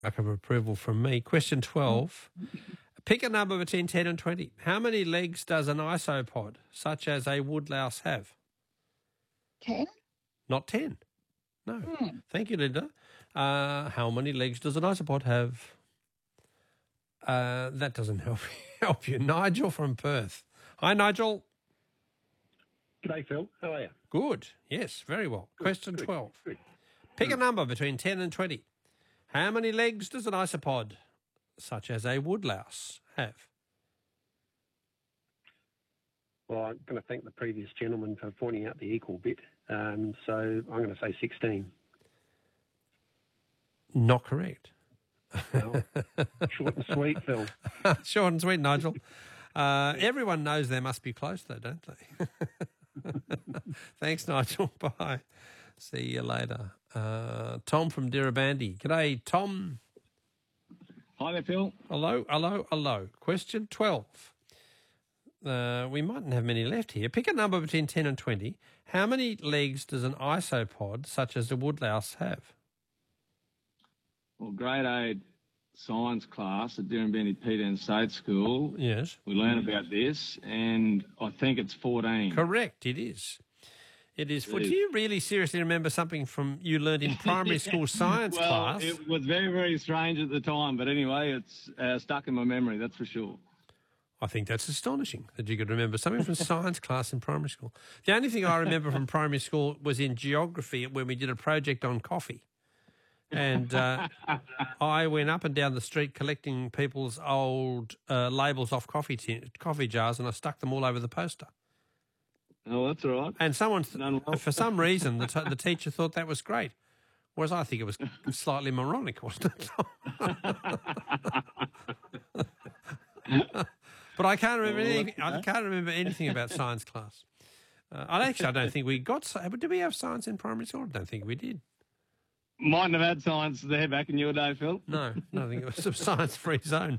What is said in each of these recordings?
Lack of approval from me. Question 12. Pick a number between 10 and 20. How many legs does an isopod, such as a woodlouse, have? 10? Not 10. No. Thank you, Linda. How many legs does an isopod have? That doesn't help you. Nigel from Perth. Hi, Nigel. G'day, Phil. How are you? Good. Yes, very well. Question 12. Good. Pick a number between 10 and 20. How many legs does an isopod, such as a woodlouse, have? Well, I'm going to thank the previous gentleman for pointing out the equal bit. So I'm going to say 16. Not correct. Well, short and sweet, Phil. Short and sweet, Nigel. Everyone knows they must be close, though, don't they? Thanks, Nigel. Bye. See you later. Tom from Dirrabandi. G'day, Tom. Hi there, Phil. Hello. Question 12. We mightn't have many left here. Pick a number between 10 and 20. How many legs does an isopod, such as a woodlouse, have? Well, grade 8 science class at Dirrabandi Peter State School. Yes. We learn about this, and I think it's 14. Correct, it is. It is. Do you really seriously remember something from you learned in primary school science class? Well, it was very, very strange at the time, but anyway, it's stuck in my memory, that's for sure. I think that's astonishing that you could remember something from science class in primary school. The only thing I remember from primary school was in geography when we did a project on coffee. And I went up and down the street collecting people's old labels off coffee jars, and I stuck them all over the poster. Oh, that's all right. And for some reason, the teacher thought that was great, whereas I think it was slightly moronic, wasn't it? But I can't remember anything. I can't remember anything about science class. I don't think we got. Did we have science in primary school? I don't think we did. Mightn't have had science there back in your day, Phil. No, I think it was a science-free zone.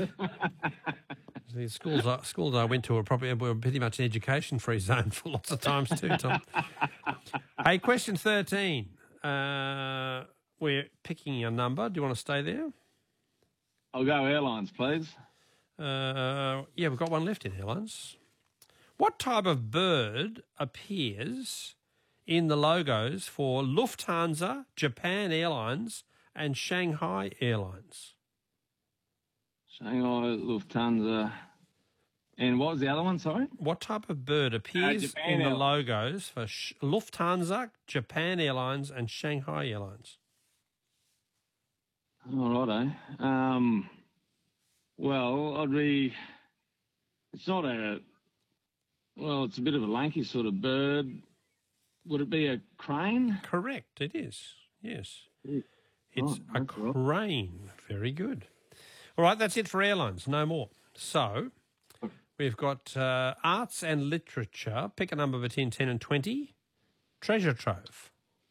The schools I went to were pretty much an education-free zone for lots of times too, Tom. Hey, question 13. We're picking a number. Do you want to stay there? I'll go airlines, please. Yeah, we've got one left in airlines. What type of bird appears in the logos for Lufthansa, Japan Airlines, and Shanghai Airlines? Shanghai, Lufthansa, and what was the other one, sorry? What type of bird appears in the logos for Lufthansa, Japan Airlines, and Shanghai Airlines? All righto. Well, it's not it's a bit of a lanky sort of bird. Would it be a crane? Correct, it is, yes. It's a crane. Very good. All right, that's it for airlines, no more. So we've got arts and literature. Pick a number between 10 and 20. Treasure trove.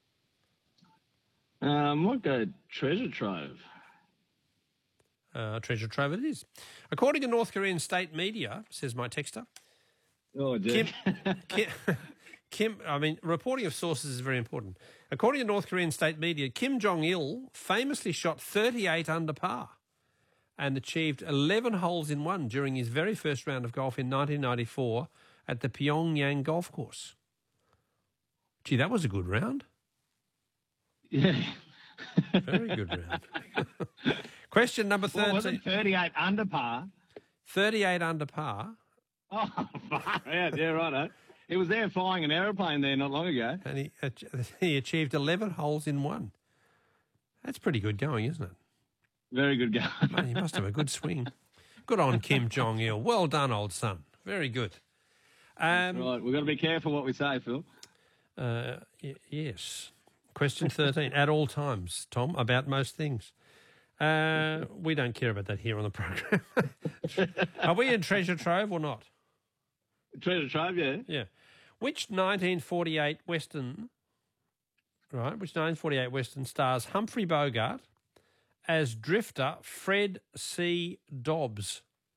Might go treasure trove. Treasure trove it is. According to North Korean state media, says my texter. Oh, dear. Reporting of sources is very important. According to North Korean state media, Kim Jong-il famously shot 38 under par and achieved 11 holes in one during his very first round of golf in 1994 at the Pyongyang golf course. Gee, that was a good round. Yeah. Very good round. Question number 13. Well, was it 38 under par? 38 under par. Oh, yeah, righto. He was there flying an aeroplane there not long ago. And he achieved 11 holes in one. That's pretty good going, isn't it? Very good going. Man, he must have a good swing. Good on Kim Jong-il. Well done, old son. Very good. Right, we've got to be careful what we say, Phil. Yes. Question 13. At all times, Tom, about most things. We don't care about that here on the program. Are we in Treasure Trove or not? Treasure Trove, yeah. Yeah. Which 1948 Western stars Humphrey Bogart as drifter Fred C. Dobbs?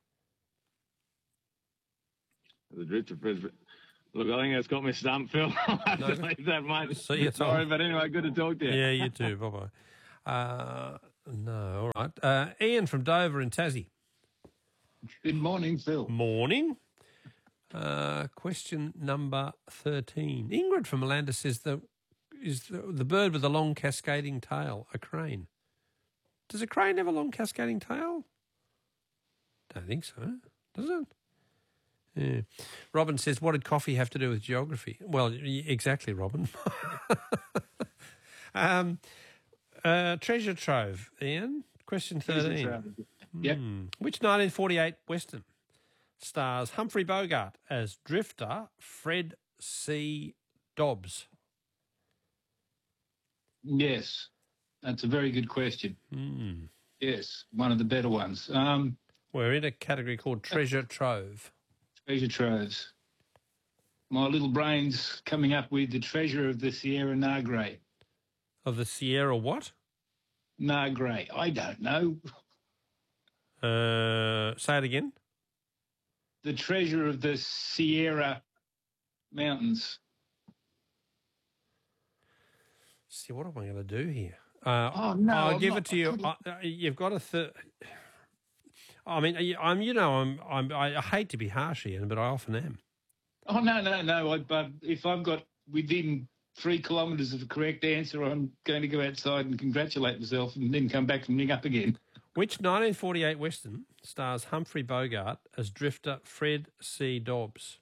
The drifter Fred. Look, I think that's got me stumped, Phil. I have to leave that, mate. See you, Tom. Sorry, but anyway, good to talk to you. Yeah, you too. Bye-bye. No, all right. Ian from Dover in Tassie. Good morning, Phil. Morning. Question number 13. Ingrid from Melanda says the bird with the long cascading tail a crane. Does a crane have a long cascading tail? Don't think so. Does it? Yeah. Robin says, what did coffee have to do with geography? Well, exactly, Robin. Treasure trove, Ian. Question 13. Yep. Which 1948 Western stars Humphrey Bogart as drifter Fred C. Dobbs? Yes, that's a very good question. Yes, one of the better ones. We're in a category called Treasure Trove. Treasure troves. My little brain's coming up with the treasure of the Sierra Madre. Of the Sierra what? Madre. I don't know. Say it again. The treasure of the Sierra Mountains. See, what am I going to do here? No, I'll I'm give not- it to you. You've got a I mean, I hate to be harsh, Ian, but I often am. Oh, no. If I've got within 3 kilometres of the correct answer, I'm going to go outside and congratulate myself and then come back and ring up again. Which 1948 Western stars Humphrey Bogart as drifter Fred C. Dobbs?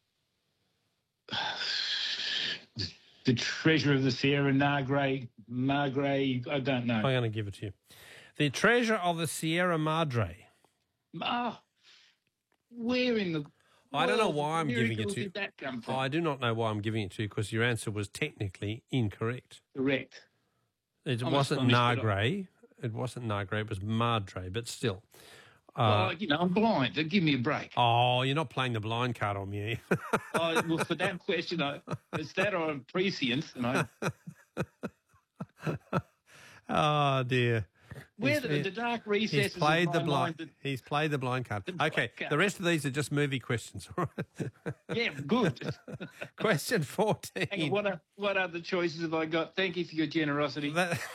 The treasure of the Sierra Madre, I don't know. I'm going to give it to you. The Treasure of the Sierra Madre. Where in the I don't know world why I'm giving it miracles to you. did that come from? I do not know why I'm giving it to you because your answer was technically incorrect. Correct. It I'm wasn't astonished, but Nagre. It wasn't Nagre. It was Madre, but still. Well, I'm blind. Give me a break. Oh, you're not playing the blind card on me. Well, for that question, it's that or I'm prescient. And Oh, dear. where the dark recesses He's played of the my blind. mind. He's played the blind card. blind Okay, card. the rest of these are just movie questions. All right. Yeah, good. Question 14. Hang on, what other choices have I got? Thank you for your generosity.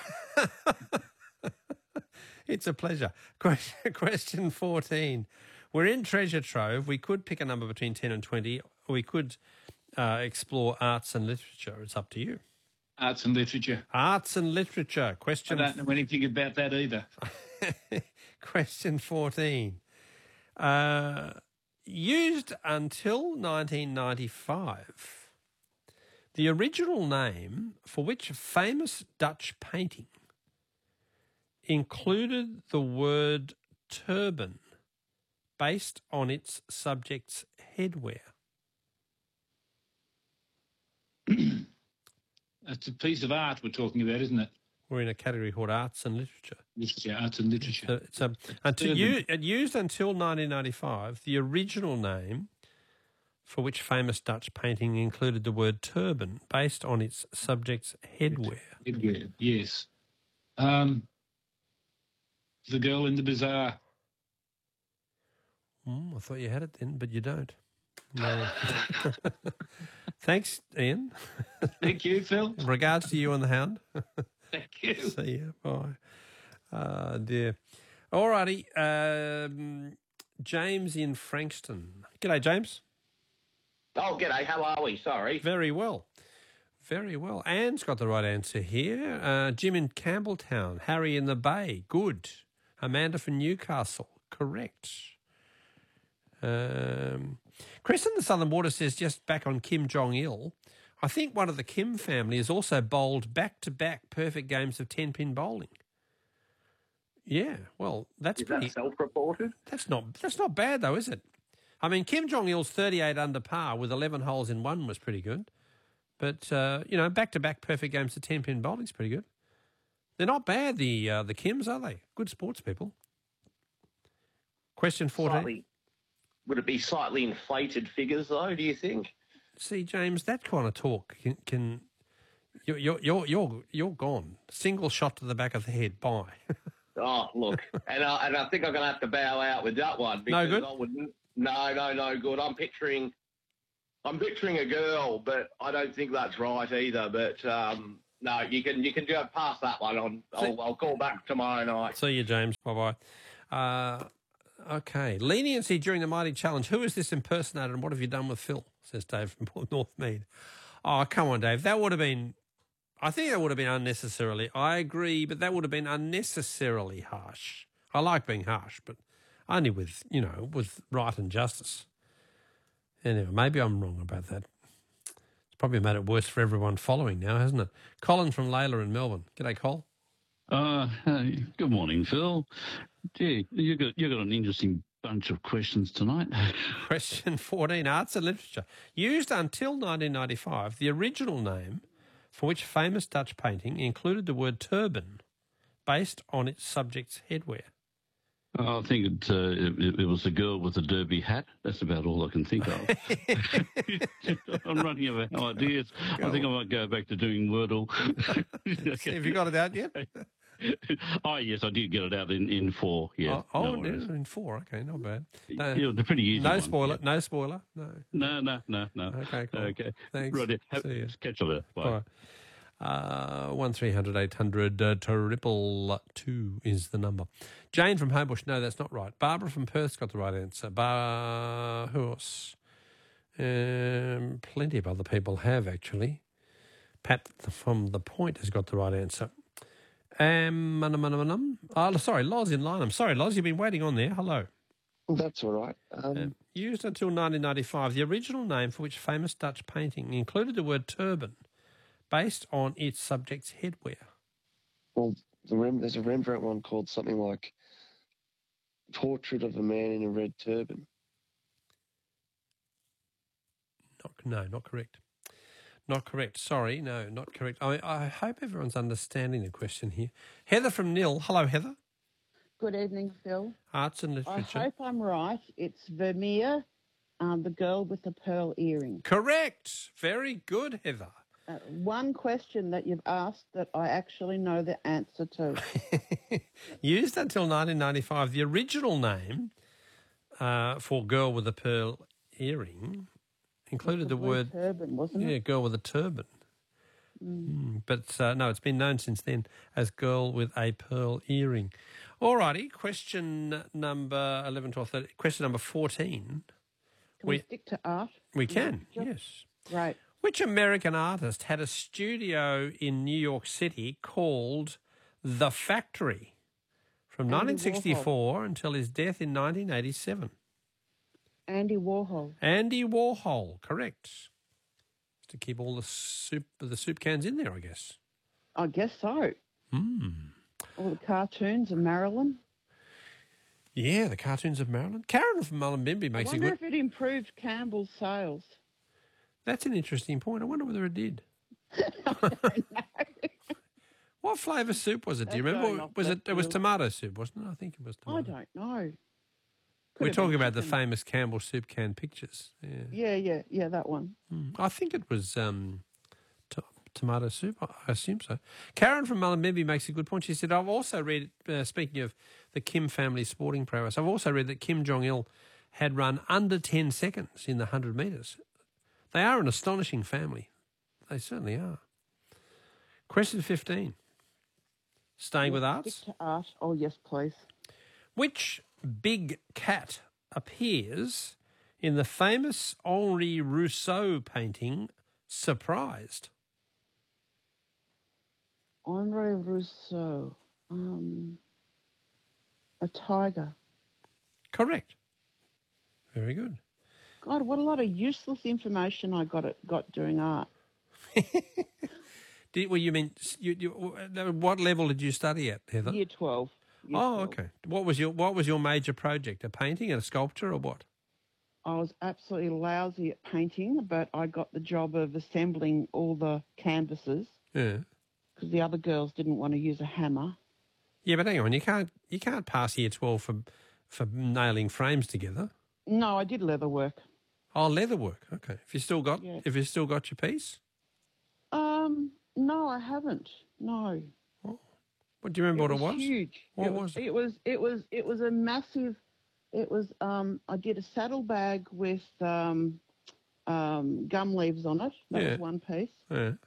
It's a pleasure. Question 14. We're in Treasure Trove. We could pick a number between 10 and 20. Or we could explore arts and literature. It's up to you. Arts and literature. Arts and literature. I Question don't know anything about that either. Question 14. Used until 1995, the original name for which famous Dutch painting included the word turban based on its subject's headwear. That's a piece of art we're talking about, isn't it? We're in a category called arts and literature. Literature, arts and literature. It used until 1995, the original name for which famous Dutch painting included the word turban based on its subject's headwear. Headwear, yes. The Girl in the Bazaar. I thought you had it then, but you don't. No. Thanks, Ian. Thank you, Phil. Regards to you and the hound. Thank you. See you. Bye. Dear. All righty. James in Frankston. G'day, James. Oh, g'day. How are we? Sorry. Very well. Very well. Anne's got the right answer here. Jim in Campbelltown. Harry in the Bay. Good. Amanda from Newcastle. Correct. Chris in the Southern Water says, just back on Kim Jong-il, I think one of the Kim family has also bowled back-to-back perfect games of 10-pin bowling. Yeah, well, that's Is pretty... that self-reported? That's not bad, though, is it? I mean, Kim Jong-il's 38 under par with 11 holes in one was pretty good. But, back-to-back perfect games of 10-pin bowling's pretty good. They're not bad, the Kims, are they? Good sports people. Question 14. Would it be slightly inflated figures, though, do you think? See, James, that kind of talk can you're gone. Single shot to the back of the head. Bye. Oh, look, and I think I'm going to have to bow out with that one. No good? No good. I'm picturing a girl, but I don't think that's right either. But No, you can go past that one. I'll call back tomorrow night. See you, James. Bye-bye. Okay. Leniency during the Mighty Challenge. Who is this impersonator and what have you done with Phil? Says Dave from Port Northmead. Oh, come on, Dave. That would have been... I think that would have been unnecessarily... I agree, but that would have been unnecessarily harsh. I like being harsh, but only with, with right and justice. Anyway, maybe I'm wrong about that. It's probably made it worse for everyone following now, hasn't it? Colin from Layla in Melbourne. G'day, Col. Good morning, Phil. Gee, you got an interesting bunch of questions tonight. Question 14, Arts and Literature. Used until 1995, the original name for which famous Dutch painting included the word turban based on its subject's headwear. I think it was the girl with the derby hat. That's about all I can think of. I'm running out of ideas. I think I might go back to doing Wordle. Have you got it out yet? Oh, yes, I did get it out in 4. Yeah. In 4. Okay, not bad. No, yeah, they're pretty easy. No spoiler. Yeah. No spoiler. No. No. Okay, cool. Okay. Thanks. Right. Catch you later. Bye. 1300 800 222 is the number. Jane from Homebush. No, that's not right. Barbara from Perth's got the right answer. Who else? Plenty of other people have actually. Pat from The Point has got the right answer. Sorry, Loz in Lynham. Sorry, Loz, you've been waiting on there. Hello. That's all right. Used until 1995, the original name for which famous Dutch painting included the word turban based on its subject's headwear. Well, there's a Rembrandt one called something like Portrait of a Man in a Red Turban. Not correct. Not correct. Sorry, no, not correct. I hope everyone's understanding the question here. Heather from Nil. Hello, Heather. Good evening, Phil. Arts and Literature. I hope I'm right. It's Vermeer, the girl with the pearl earring. Correct. Very good, Heather. One question that you've asked that I actually know the answer to. Used until 1995, the original name for girl with a pearl earring included the word turban, wasn't it? Yeah, girl with a turban. But no, it's been known since then as girl with a pearl earring. All righty, question number 11, 12, 13. Question number 14. Can we stick to art? We can, yes. Right. Which American artist had a studio in New York City called The Factory from 1964 until his death in 1987? Andy Warhol. Andy Warhol, correct. To keep all the soup cans in there, I guess. I guess so. All the cartoons of Marilyn. Yeah, the cartoons of Marilyn. Karen from Mullumbimby makes a good... I wonder if it improved Campbell's sales. That's an interesting point. I wonder whether it did. I don't know. What flavour soup was it? Do you remember? It was tomato soup, wasn't it? I think it was tomato. I don't know. We're talking about the famous Campbell soup can pictures. Yeah, that one. I think it was tomato soup. I assume so. Karen from Mullumbimby makes a good point. She said, I've also read, speaking of the Kim family sporting prowess, I've also read that Kim Jong-il had run under 10 seconds in the 100 metres. They are an astonishing family. They certainly are. Question 15. Staying with arts? Stick to art. Oh, yes, please. Which big cat appears in the famous Henri Rousseau painting, Surprised? Henri Rousseau. A tiger. Correct. Very good. God, what a lot of useless information I got doing art. What level did you study at, Heather? Year 12. Okay. What was your major project? A painting, a sculpture, or what? I was absolutely lousy at painting, but I got the job of assembling all the canvases. Yeah. Because the other girls didn't want to use a hammer. Yeah, but hang on, you can't pass year 12 for nailing frames together. No, I did leather work. Oh, leather work. Okay. Have you still got your piece? No, I haven't. No. Oh. What do you remember? What it was? Huge. What was it? It was a massive. It was. I did a saddlebag with gum leaves on it. That was one piece. Yeah.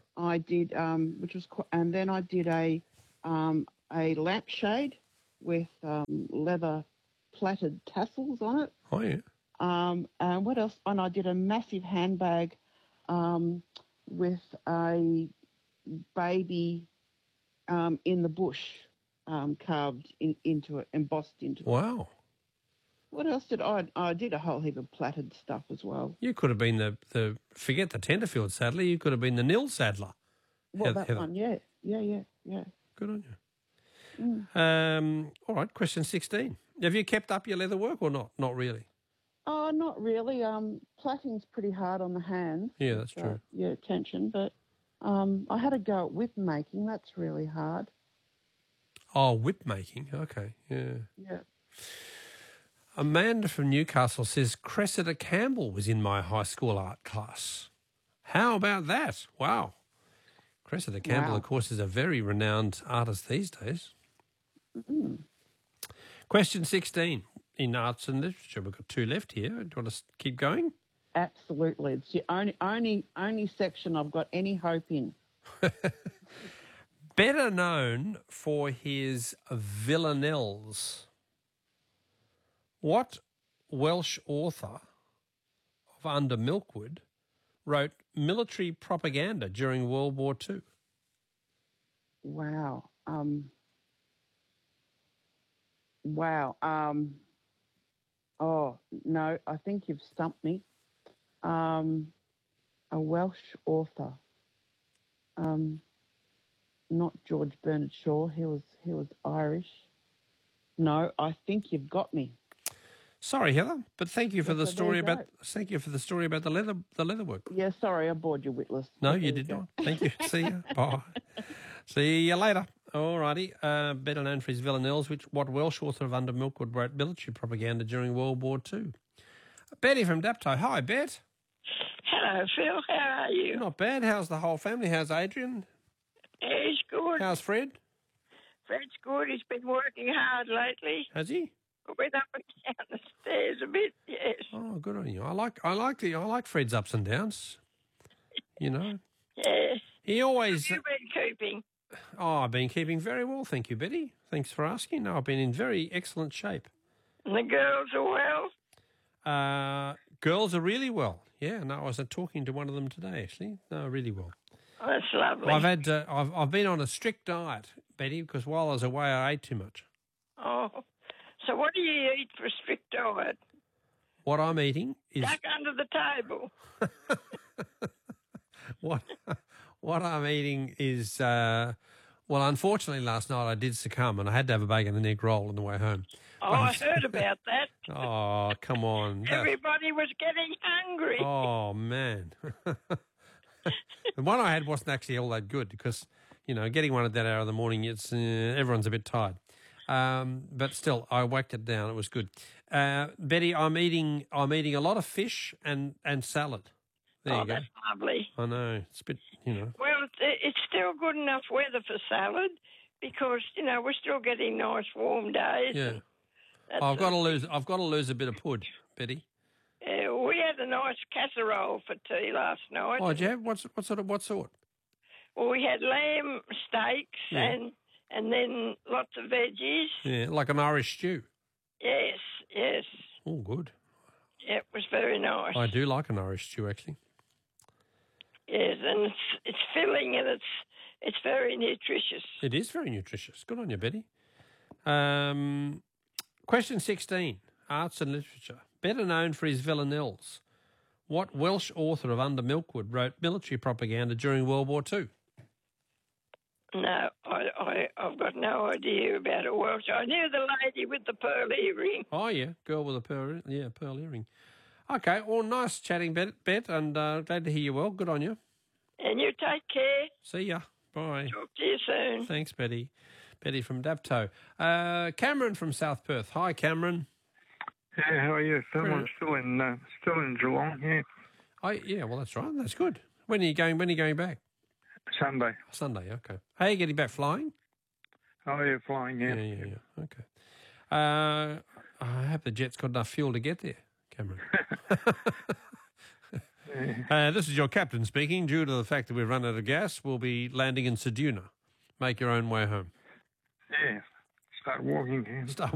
I did, and then I did a lampshade with leather plaited tassels on it. Oh, yeah. And what else? And I did a massive handbag with a baby in the bush carved into it, embossed into it. Wow. What else did I did a whole heap of plaited stuff as well. You could have been the forget the Tenterfield saddler, you could have been the Nil saddler. Well, that one, yeah. Good on you. All right, question 16. Have you kept up your leather work or not? Not really. Oh, not really. Plaiting's pretty hard on the hands. Yeah, that's true. Yeah, tension. But I had a go at whip making. That's really hard. Oh, whip making. Okay, yeah. Yeah. Amanda from Newcastle says Cressida Campbell was in my high school art class. How about that? Wow. Cressida Campbell, of course, is a very renowned artist these days. Mm. Question 16 in arts and literature. We've got 2 left here. Do you want to keep going? Absolutely. It's the only section I've got any hope in. Better known for his villanelles, what Welsh author of Under Milkwood wrote military propaganda during World War II? Wow. Oh, no, I think you've stumped me. A Welsh author. Not George Bernard Shaw. He was Irish. No, I think you've got me. Sorry, Heather, but thank you for the So story there you about the leather work. Yeah, sorry, I bored you witless. No, But you there did go. not. Thank you. See you. Bye. See you later. All righty. Better known for his villanelles, what Welsh author of Under Milkwood wrote military propaganda during World War II? Betty from Dapto. Hi, Bet. Hello, Phil. How are you? Not bad. How's the whole family? How's Adrian? He's good. How's Fred? Fred's good. He's been working hard lately. Has he? Went up and down the stairs a bit, yes. Oh, good on you. I like Fred's ups and downs. You know. Yes. He always. Have you been keeping? Oh, I've been keeping very well, thank you, Betty. Thanks for asking. No, I've been in very excellent shape. And the girls are well? Girls are really well. Yeah, no, I was talking to one of them today, actually. No, really well. Oh, that's lovely. I've been on a strict diet, Betty, because while I was away, I ate too much. Oh, so what do you eat for a strict diet? What I'm eating is Duck under the table. what I'm eating is well, unfortunately, last night I did succumb and I had to have a bacon and egg roll on the way home. Oh, I heard about that. Oh, come on. Everybody was getting hungry. Oh, man. The one I had wasn't actually all that good because, you know, getting one at that hour of the morning, it's everyone's a bit tired. But still, I whacked it down. It was good. Betty, I'm eating a lot of fish and salad. There you go. That's lovely. I know. It's a bit, you know. Well, it's still good enough weather for salad because, you know, we're still getting nice warm days. Yeah. I've got to lose a bit of pud, Betty. We had a nice casserole for tea last night. Oh, did you have? What sort? Well, we had lamb steaks and then lots of veggies. Yeah, like an Irish stew. Yes. Oh, good. Yeah, it was very nice. I do like an Irish stew, actually. Yes, and it's filling and it's very nutritious. It is very nutritious. Good on you, Betty. Question 16, arts and literature. Better known for his villanelles, what Welsh author of Under Milkwood wrote military propaganda during World War II? No, I've got no idea about a Welsh. I knew the lady with the pearl earring. Oh, yeah, girl with a pearl earring. Okay, well, nice chatting, Bet, and glad to hear you well. Good on you. And you take care. See ya. Bye. Talk to you soon. Thanks, Betty. Betty from Dapto. Cameron from South Perth. Hi, Cameron. Yeah, how are you, Phil? I'm still in Geelong. Yeah. Oh, yeah. Well, that's right. That's good. When are you going back? Sunday. Sunday. Okay. How are you getting back? Flying? Oh, yeah, flying. Yeah. Yeah. Okay. I hope the jet's got enough fuel to get there, Cameron. This is your captain speaking. Due to the fact that we've run out of gas, we'll be landing in Ceduna. Make your own way home. Yeah. Start walking. Start